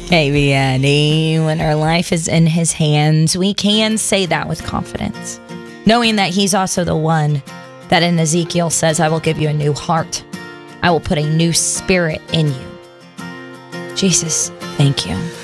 Amen. When our life is in his hands, we can say that with confidence, knowing that he's also the one that in Ezekiel says, I will give you a new heart. I will put a new spirit in you. Jesus, thank you.